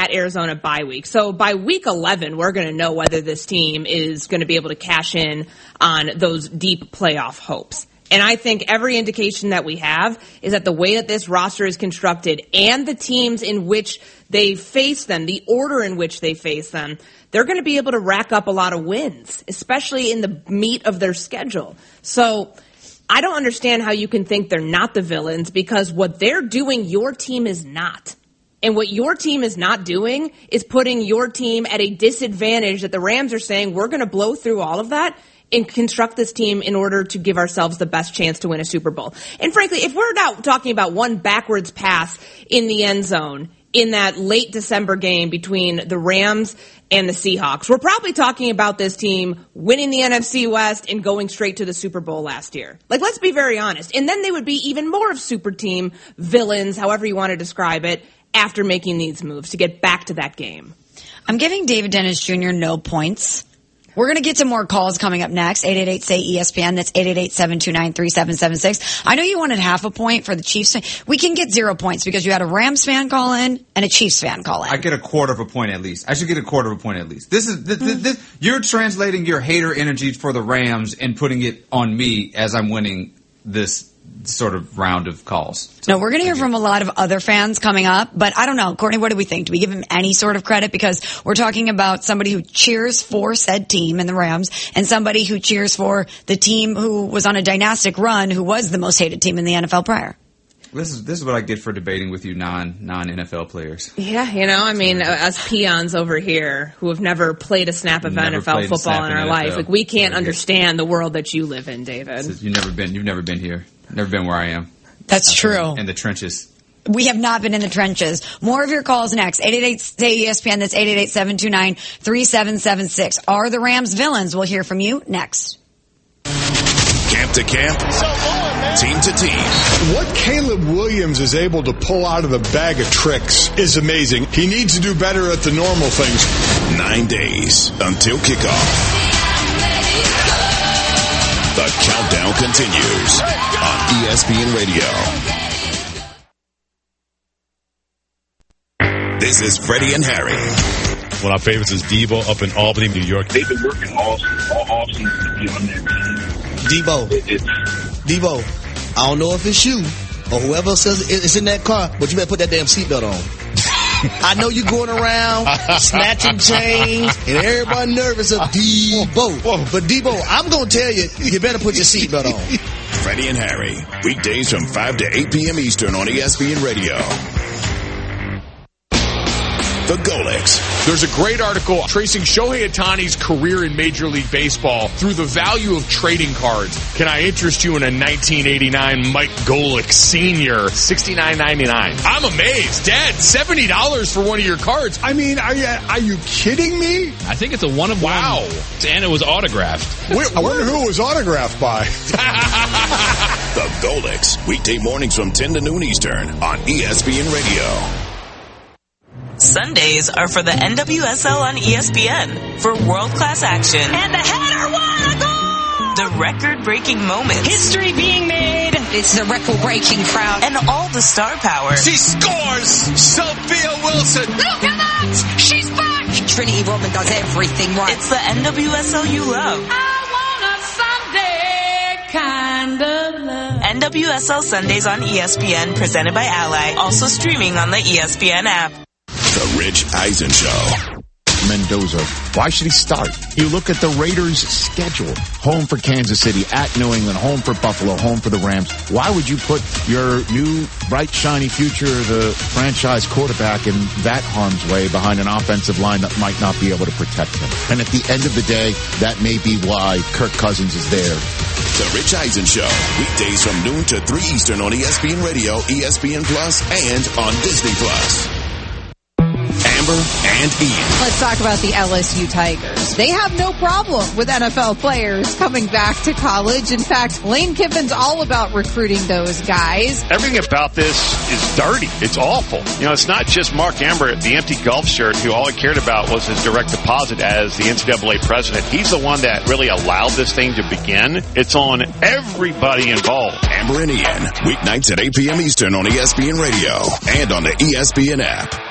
that Arizona bye week. So by week 11, we're going to know whether this team is going to be able to cash in on those deep playoff hopes. And I think every indication that we have is that the way that this roster is constructed and the teams in which they face them, the order in which they face them, they're going to be able to rack up a lot of wins, especially in the meat of their schedule. So I don't understand how you can think they're not the villains, because what they're doing, your team is not. And what your team is not doing is putting your team at a disadvantage that the Rams are saying, we're going to blow through all of that and construct this team in order to give ourselves the best chance to win a Super Bowl. And frankly, if we're not talking about one backwards pass in the end zone in that late December game between the Rams and the Seahawks, we're probably talking about this team winning the NFC West and going straight to the Super Bowl last year. Like, let's be very honest. And then they would be even more of super team villains, however you want to describe it, after making these moves to get back to that game. I'm giving David Dennis Jr. no points. We're going to get to more calls coming up next. 888-SAY-ESPN. That's 888-729-3776. I know you wanted half a point for the Chiefs. We can get 0 points because you had a Rams fan call in and a Chiefs fan call in. I get a quarter of a point at least. I should get a quarter of a point at least. This you're translating your hater energy for the Rams and putting it on me as I'm winning this sort of round of calls. No, we're going to hear from a lot of other fans coming up, but I don't know. Courtney, what do we think? Do we give him any sort of credit? Because we're talking about somebody who cheers for said team in the Rams and somebody who cheers for the team who was on a dynastic run, who was the most hated team in the NFL prior. This is what I get for debating with you non-NFL players. Yeah, I mean, us peons over here who have never played a snap of NFL football in our life, like, we can't understand the world that you live in, David. You've never been here. Never been where I am. That's true. In the trenches. We have not been in the trenches. More of your calls next. 888-SAY-ESPN. That's 888-729-3776. Are the Rams villains? We'll hear from you next. Camp to camp, team to team. What Caleb Williams is able to pull out of the bag of tricks is amazing. He needs to do better at the normal things. 9 days until kickoff. The countdown continues on ESPN Radio. This is Freddie and Harry. One of our favorites is Debo up in Albany, New York. They've been working all offseason to be on that team. Debo, I don't know if it's you or whoever says it's in that car, but you better put that damn seatbelt on. I know you're going around snatching chains and everybody nervous of Debo. But Debo, I'm going to tell you, you better put your seatbelt on. Freddie and Harry, weekdays from 5 to 8 p.m. Eastern on ESPN Radio. The Golics. There's a great article tracing Shohei Ohtani's career in Major League Baseball through the value of trading cards. Can I interest you in a 1989 Mike Golick Sr. $69.99? I'm amazed. Dad, $70 for one of your cards. I mean, are you kidding me? I think it's a one-of-one. Wow. And it was autographed. I wonder who it was autographed by. The Golics. Weekday mornings from 10 to noon Eastern on ESPN Radio. Sundays are for the NWSL on ESPN for world-class action. And the header, what a goal! The record-breaking moments. History being made. It's the record-breaking crowd. And all the star power. She scores! Sophia Wilson! Look at that! She's back! Trinity Rodman does everything right. It's the NWSL you love. I want a Sunday kind of love. NWSL Sundays on ESPN, presented by Ally. Also streaming on the ESPN app. The Rich Eisen Show. Mendoza. Why should he start? You look at the Raiders' schedule. Home for Kansas City, at New England, home for Buffalo, home for the Rams. Why would you put your new, bright, shiny future, the franchise quarterback, in that harm's way behind an offensive line that might not be able to protect him? And at the end of the day, that may be why Kirk Cousins is there. The Rich Eisen Show. Weekdays from noon to 3 Eastern on ESPN Radio, ESPN Plus, and on Disney Plus. Amber and Ian. Let's talk about the LSU Tigers. They have no problem with NFL players coming back to college. In fact, Lane Kiffin's all about recruiting those guys. Everything about this is dirty. It's awful. It's not just Mark Amber, the empty golf shirt, who all he cared about was his direct deposit as the NCAA president. He's the one that really allowed this thing to begin. It's on everybody involved. Amber and Ian, weeknights at 8 p.m. Eastern on ESPN Radio and on the ESPN app.